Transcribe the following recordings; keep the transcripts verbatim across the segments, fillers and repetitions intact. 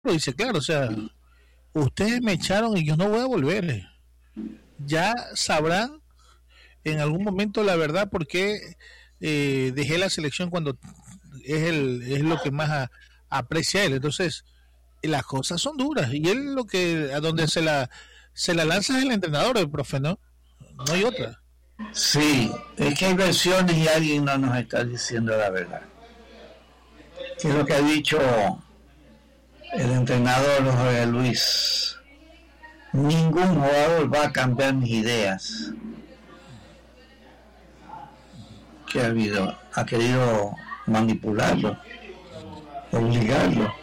lo dice claro, o sea, ustedes me echaron y yo no voy a volver. Ya sabrán en algún momento la verdad por qué eh, dejé la selección cuando es el es lo que más a, aprecia él. Entonces, las cosas son duras y él lo que a donde se la se la lanza es el entrenador, el profe, ¿no? No hay otra. Sí, es que hay versiones y alguien no nos está diciendo la verdad. ¿Qué es lo que ha dicho el entrenador Jorge Luis? Ningún jugador va a cambiar mis ideas. ¿Qué ha habido? Ha querido manipularlo, obligarlo.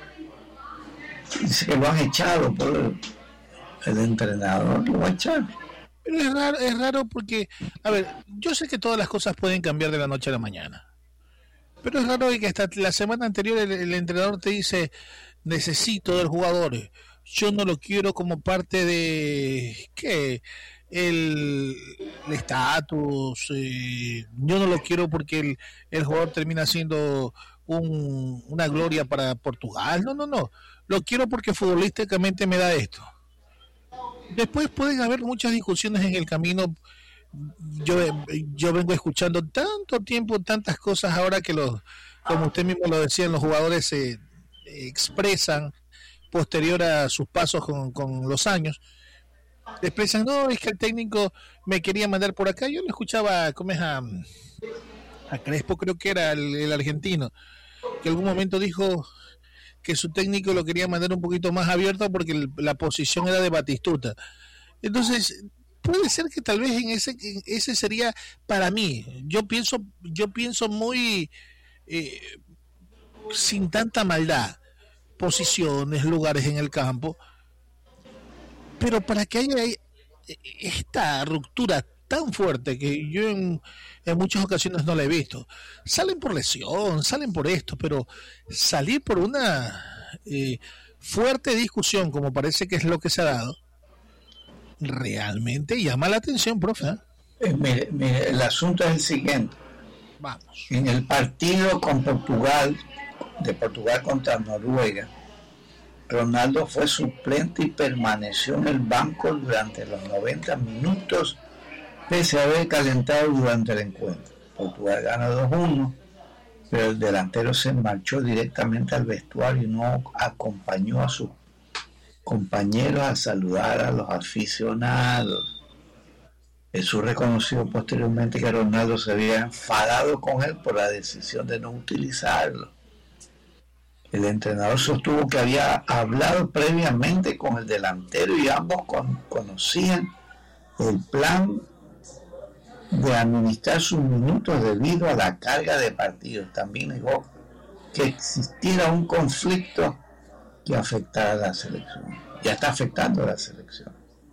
Dice que lo han echado por el, el entrenador, lo va a echar. Pero es raro, es raro porque, a ver, yo sé que todas las cosas pueden cambiar de la noche a la mañana. Pero es raro que hasta la semana anterior el, el entrenador te dice, necesito del jugador, yo no lo quiero como parte de, ¿qué? El estatus, eh, yo no lo quiero porque el, el jugador termina siendo un, una gloria para Portugal, no, no, no, lo quiero porque futbolísticamente me da esto. Después pueden haber muchas discusiones en el camino. Yo yo vengo escuchando tanto tiempo, tantas cosas ahora que los, como usted mismo lo decía, los jugadores se eh, expresan posterior a sus pasos con, con los años. Expresan, no, es que el técnico me quería mandar por acá. Yo lo escuchaba, ¿cómo es? A, a Crespo, creo que era el, el argentino, que en algún momento dijo que su técnico lo quería mandar un poquito más abierto porque el, la posición era de Batistuta. Entonces, puede ser que tal vez en ese en ese sería para mí. Yo pienso yo pienso muy eh, sin tanta maldad, posiciones, lugares en el campo, pero para que haya esta ruptura tan fuerte que yo en, en muchas ocasiones no la he visto. Salen por lesión, salen por esto, pero salir por una eh, fuerte discusión, como parece que es lo que se ha dado, realmente llama la atención, profe. Eh, mire, mire, el asunto es el siguiente. Vamos. En el partido con Portugal, de Portugal contra Noruega, Ronaldo fue suplente y permaneció en el banco durante los noventa minutos, pese a haber calentado durante el encuentro. Portugal gana dos uno, pero el delantero se marchó directamente al vestuario y no acompañó a sus compañeros a saludar a los aficionados. Jesús reconoció posteriormente que Ronaldo se había enfadado con él por la decisión de no utilizarlo. El entrenador sostuvo que había hablado previamente con el delantero y ambos con, conocían el plan de administrar sus minutos debido a la carga de partidos. También negó que existiera un conflicto que afectara a la selección. Ya está afectando a la selección.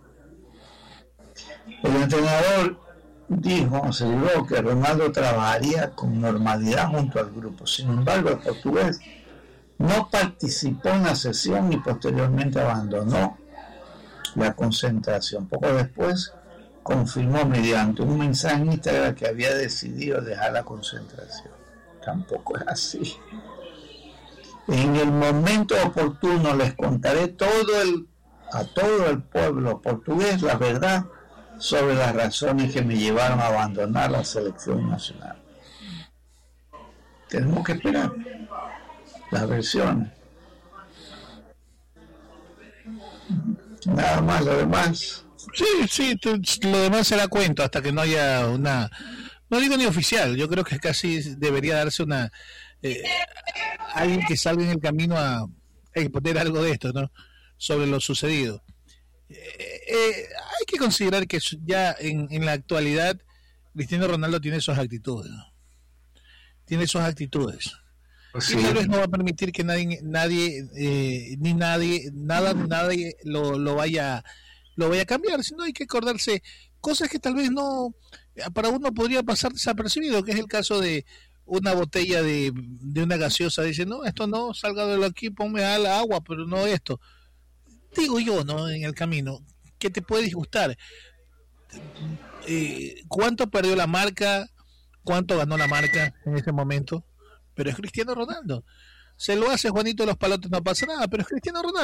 El entrenador dijo, aseguró que Ronaldo trabajaría con normalidad junto al grupo. Sin embargo, el portugués no participó en la sesión y posteriormente abandonó la concentración. Poco después confirmó mediante un mensaje en Instagram que había decidido dejar la concentración. Tampoco es así. En el momento oportuno les contaré todo el, a todo el pueblo portugués la verdad sobre las razones que me llevaron a abandonar la selección nacional. Tenemos que esperar las versiones. Nada más, lo demás. Sí, sí, tú, lo demás será cuento hasta que no haya una, no digo ni oficial, yo creo que casi debería darse una, eh, alguien que salga en el camino a exponer algo de esto, ¿no? Sobre lo sucedido. Eh, eh, hay que considerar que ya en, en la actualidad Cristiano Ronaldo tiene sus actitudes, ¿no? Tiene sus actitudes. Sí. Y tal vez no va a permitir que nadie, nadie, eh, ni nadie, nada, nadie lo, lo vaya, lo vaya a cambiar, sino hay que acordarse cosas que tal vez no, para uno podría pasar desapercibido, que es el caso de una botella de, de una gaseosa. Dice, no, esto no, salga de aquí, ponme a la agua, pero no esto. Digo yo, ¿no? En el camino, ¿qué te puede disgustar? Eh, ¿Cuánto perdió la marca? ¿Cuánto ganó la marca en ese momento? Pero es Cristiano Ronaldo. Se lo hace Juanito de los Palotes, no pasa nada, pero es Cristiano Ronaldo.